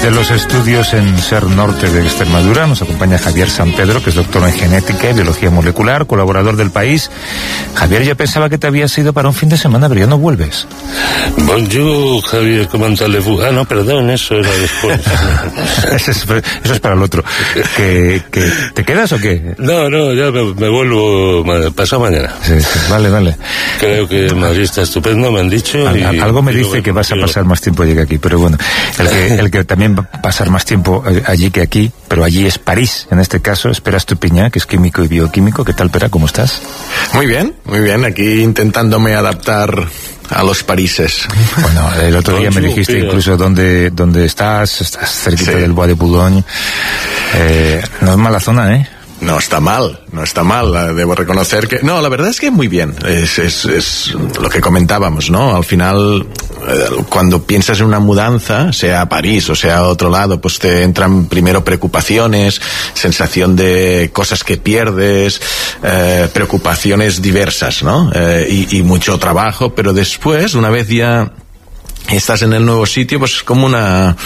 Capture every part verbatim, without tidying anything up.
Desde los estudios en Ser Norte de Extremadura nos acompaña Javier San Pedro, que es doctor en genética y biología molecular, colaborador del País. Javier, yo pensaba que te habías ido para un fin de semana, pero ya no vuelves. Bonjour, Javier, ¿cómo allez-vous? Ah, no, perdón, eso era después. eso, es, eso es para el otro. ¿Que, que, ¿Te quedas o qué? No, no, ya me, me vuelvo pasado mañana. Sí, sí, vale, vale. Creo que Madrid está estupendo, me han dicho. Al, y, algo me y dice que vas a pasar más tiempo allí que aquí, pero bueno, el que, el que también va a pasar más tiempo allí que aquí, pero allí es París, en este caso, es Pere Estupiñán, que es químico y bioquímico. ¿Qué tal, Pere? ¿Cómo estás? Muy bien, muy bien, aquí intentándome adaptar a los parises. Bueno, el otro día me dijiste incluso dónde, dónde estás, estás cerquita sí. del Bois de Boulogne. Eh, no es mala zona, ¿eh? No está mal, no está mal, debo reconocer que... No, la verdad es que muy bien, es, es, es lo que comentábamos, ¿no? Al final, cuando piensas en una mudanza, sea a París o sea a otro lado, pues te entran primero preocupaciones, sensación de cosas que pierdes, eh, preocupaciones diversas, ¿no? Eh, y, y mucho trabajo, pero después, una vez ya estás en el nuevo sitio, pues es como una...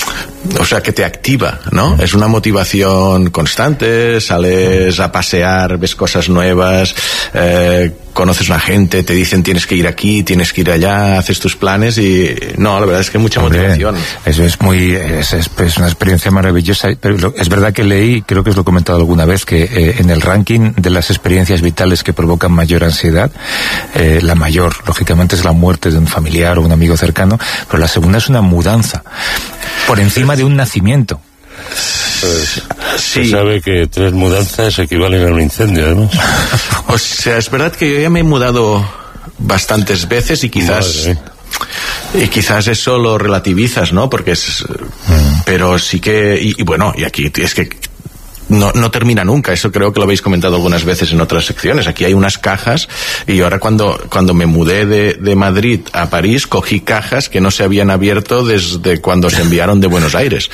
O sea, que te activa, ¿no? Es una motivación constante, sales a pasear, ves cosas nuevas, eh, conoces a una gente, te dicen tienes que ir aquí, tienes que ir allá, haces tus planes y... No, la verdad es que mucha Hombre, motivación. Eso es muy... Es, es, es una experiencia maravillosa, pero lo, es verdad que leí, creo que os lo he comentado alguna vez, que eh, en el ranking de las experiencias vitales que provocan mayor ansiedad, eh, la mayor, lógicamente, es la muerte de un familiar o un amigo cercano, pero la segunda es una mudanza, por encima de un nacimiento. Pues, sí. Se sabe que tres mudanzas equivalen a un incendio, ¿no? O sea, es verdad que yo ya me he mudado bastantes veces y quizás... Madre. Y quizás eso lo relativizas, ¿no? Porque es... Mm. Pero sí que... Y, y bueno, y aquí es que... No, no termina nunca, eso creo que lo habéis comentado algunas veces en otras secciones. Aquí hay unas cajas y ahora cuando, cuando me mudé de, de Madrid a París, cogí cajas que no se habían abierto desde cuando se enviaron de Buenos Aires.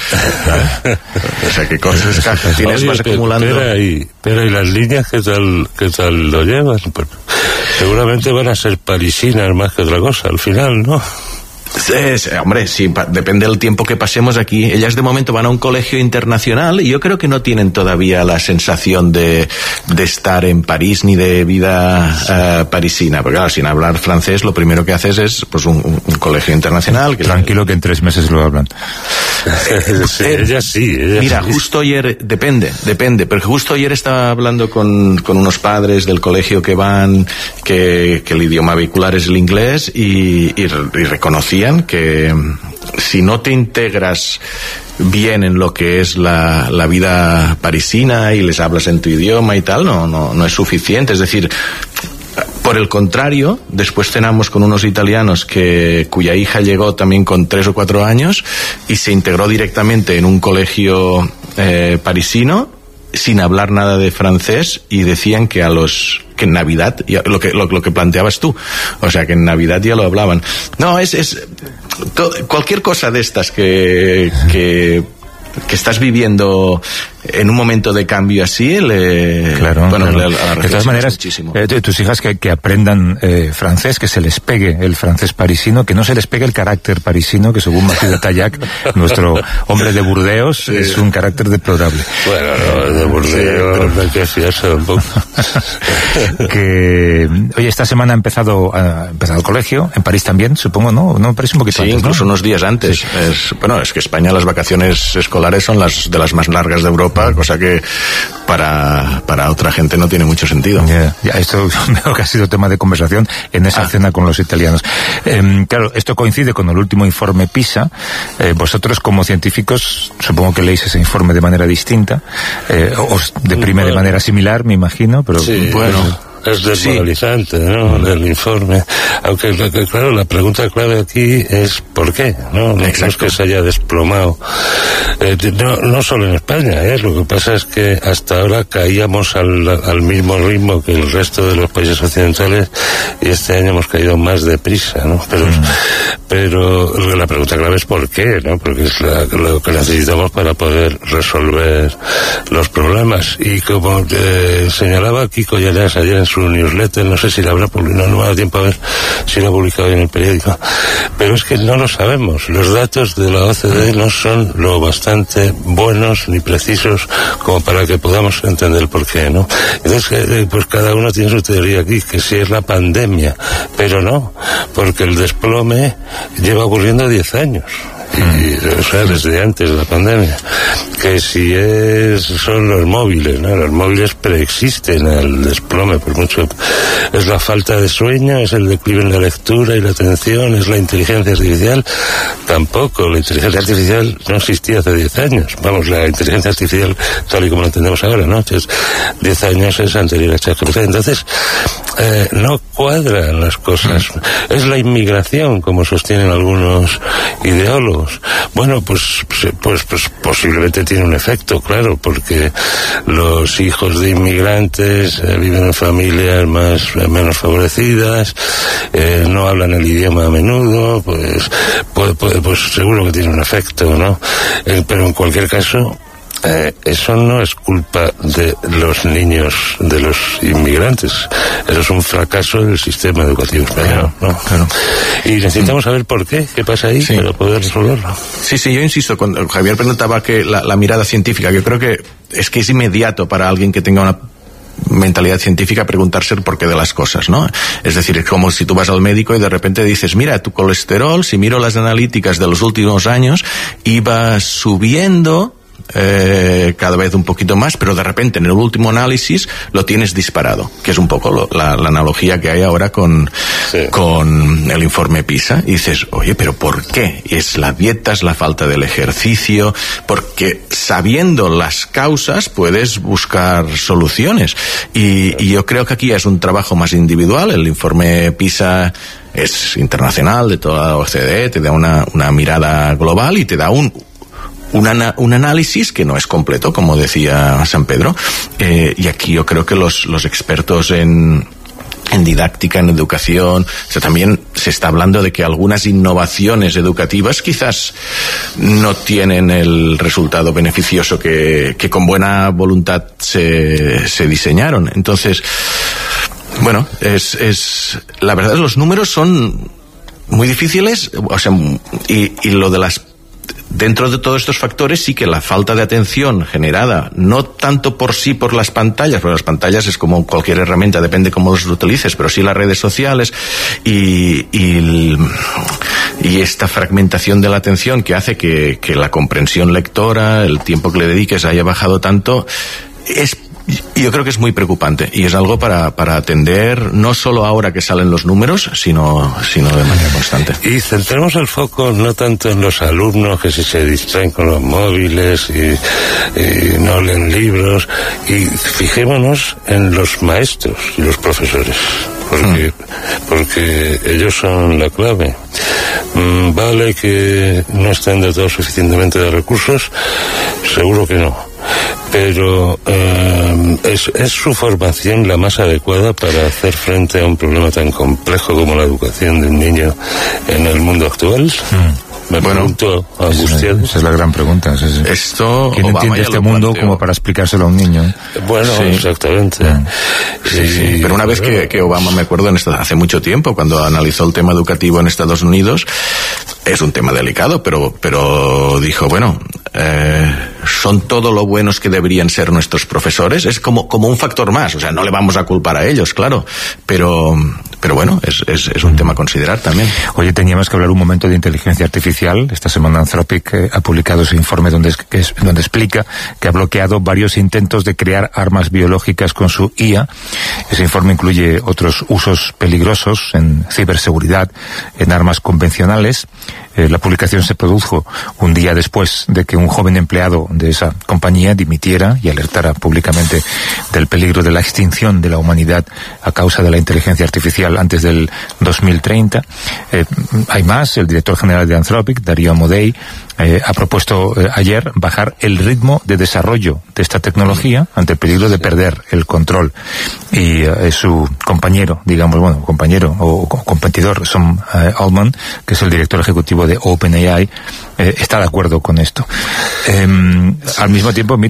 O sea, que cosas, cajas tienes Oye, vas acumulando. Pero y, pero y las líneas, ¿qué tal, qué tal lo llevas? Pues, seguramente van a ser parisinas más que otra cosa al final, ¿no? Es, hombre, sí, pa, depende del tiempo que pasemos aquí. Ellas de momento van a un colegio internacional y yo creo que no tienen todavía la sensación de, de estar en París ni de vida uh, parisina, porque claro, sin hablar francés lo primero que haces es pues un, un, un colegio internacional. Que Tranquilo es... que en tres meses lo hablan. sí, ella sí. Ella Mira, sí. justo ayer, depende, depende, pero justo ayer estaba hablando con, con unos padres del colegio que van, que, que el idioma vehicular es el inglés y, y, y reconocían que si no te integras bien en lo que es la, la vida parisina y les hablas en tu idioma y tal, no, no, no es suficiente. Es decir, por el contrario, después cenamos con unos italianos que, cuya hija llegó también con tres o cuatro años y se integró directamente en un colegio eh, parisino sin hablar nada de francés y decían que a los que en Navidad, lo que lo, lo que planteabas tú, o sea que en Navidad ya lo hablaban. No, es es to, cualquier cosa de estas que que que estás viviendo en un momento de cambio así, le, claro, bueno, claro. Le, a la de todas maneras, eh, tus hijas que, que aprendan eh, francés, que se les pegue el francés parisino, que no se les pegue el carácter parisino, que según Mathieu de Tallac, nuestro hombre de Burdeos, sí. es un carácter deplorable. Bueno, no, de Burdeos no hay que fiarse un poco. Que, oye, esta semana ha empezado, ha empezado el colegio, en París también, supongo, ¿no? No, París un poquito sí, antes, incluso ¿no? unos días antes. Sí. Es, bueno, es que España las vacaciones escolares son las de las más largas de Europa, cosa que para, para otra gente no tiene mucho sentido. Yeah, yeah, esto veo que ha sido tema de conversación en esa ah. cena con los italianos. Eh, claro, esto coincide con el último informe PISA. Eh, vosotros como científicos, supongo que leéis ese informe de manera distinta, eh, os deprime bueno. de manera similar, me imagino, pero sí, bueno... Es desmoralizante, sí. ¿no? El informe. Aunque, claro, la pregunta clave aquí es ¿por qué? ¿no? No es que se haya desplomado Eh, no, no solo en España, ¿eh? Lo que pasa es que hasta ahora caíamos al, al mismo ritmo que el resto de los países occidentales y este año hemos caído más deprisa, ¿no? Pero, mm. pero la pregunta clave es por qué, ¿no? Porque es la, lo que necesitamos para poder resolver los problemas. Y como eh, señalaba Kiko Llanas ayer en su newsletter, no sé si la habrá publicado, no me ha dado tiempo a ver si la ha publicado en el periódico, pero es que no lo sabemos. Los datos de la O C D E no son lo bastante buenos ni precisos como para que podamos entender el por qué, ¿no? Entonces, eh, pues cada uno tiene su teoría aquí, que si es la pandemia, pero no, porque el desplome lleva ocurriendo diez años. Y, o sea, desde antes de la pandemia, que si es son los móviles, ¿no? Los móviles preexisten al desplome, por mucho es la falta de sueño, es el declive en la lectura y la atención, es la inteligencia artificial. Tampoco, la inteligencia artificial no existía hace diez años, vamos, la inteligencia artificial tal y como la entendemos ahora, ¿no? Entonces, diez años es anterior a ChatGPT. Entonces, eh, no cuadran las cosas. Es la inmigración, como sostienen algunos ideólogos. Bueno, pues, pues, pues posiblemente tiene un efecto, claro, porque los hijos de inmigrantes eh, viven en familias más eh, menos favorecidas, eh, no hablan el idioma a menudo, pues, pues, pues, pues seguro que tiene un efecto, ¿no? Eh, pero en cualquier caso, Eh, eso no es culpa de los niños, de los inmigrantes. Eso es un fracaso del sistema educativo español, ¿no? Claro. Y necesitamos saber por qué, qué pasa ahí, sí, para poder resolverlo. Sí, sí, yo insisto, cuando Javier preguntaba que la, la mirada científica, yo creo que es que es inmediato para alguien que tenga una mentalidad científica preguntarse el porqué de las cosas, ¿no? Es decir, es como si tú vas al médico y de repente dices, mira, tu colesterol, si miro las analíticas de los últimos años, iba subiendo Eh, cada vez un poquito más, pero de repente en el último análisis lo tienes disparado, que es un poco lo, la, la analogía que hay ahora con, sí. con el informe PISA, y dices, oye, pero ¿por qué? ¿Es la dieta, es la falta del ejercicio? Porque sabiendo las causas puedes buscar soluciones, y, y yo creo que aquí es un trabajo más individual. El informe PISA es internacional, de toda la O C D E, te da una, una mirada global y te da un Un, ana, un análisis que no es completo, como decía San Pedro, eh, y aquí yo creo que los, los expertos en, en didáctica, en educación, o sea, también se está hablando de que algunas innovaciones educativas quizás no tienen el resultado beneficioso que, que con buena voluntad se, se diseñaron. Entonces, bueno, es, es, la verdad, los números son muy difíciles, o sea, y, y lo de las dentro de todos estos factores sí que la falta de atención generada, no tanto por sí por las pantallas, porque las pantallas es como cualquier herramienta, depende cómo los utilices, pero sí las redes sociales y, y, el, y esta fragmentación de la atención que hace que, que la comprensión lectora, el tiempo que le dediques haya bajado tanto, es yo creo que es muy preocupante y es algo para, para atender no solo ahora que salen los números, sino, sino de manera constante. Y centremos el foco no tanto en los alumnos que si se distraen con los móviles y, y no leen libros, y fijémonos en los maestros y los profesores, porque, hmm. porque ellos son la clave. Mm, vale que no estén de todo suficientemente de recursos, seguro que no. Pero eh, ¿es, ¿es su formación la más adecuada para hacer frente a un problema tan complejo como la educación de un niño en el mundo actual? Mm. Me bueno, pregunto, angustiado. Esa es la gran pregunta. Es, es, Esto, ¿quién Obama entiende este mundo planteó como para explicárselo a un niño? Bueno, sí. exactamente. Sí, sí, sí. Pero una vez que, que Obama, me acuerdo, en esta, hace mucho tiempo, cuando analizó el tema educativo en Estados Unidos, es un tema delicado, pero, pero dijo, bueno, eh, son todo lo buenos que deberían ser nuestros profesores. Es como, como un factor más. O sea, no le vamos a culpar a ellos, claro. Pero, pero bueno, es, es, es un mm. tema a considerar también. Oye, teníamos que hablar un momento de inteligencia artificial. Esta semana Anthropic eh, ha publicado ese informe donde, es, que es, donde explica que ha bloqueado varios intentos de crear armas biológicas con su I A. Ese informe incluye otros usos peligrosos en ciberseguridad, en armas convencionales. Eh, la publicación se produjo un día después de que un joven empleado de esa compañía dimitiera y alertara públicamente del peligro de la extinción de la humanidad a causa de la inteligencia artificial. artificial antes del dos mil treinta. Eh, hay más, el director general de Anthropic, Darío Amodei, eh, ha propuesto eh, ayer bajar el ritmo de desarrollo de esta tecnología ante el peligro de perder el control. Y eh, su compañero, digamos, bueno, compañero o competidor, Sam eh, Altman, que es el director ejecutivo de OpenAI, eh, está de acuerdo con esto. Eh, al mismo tiempo,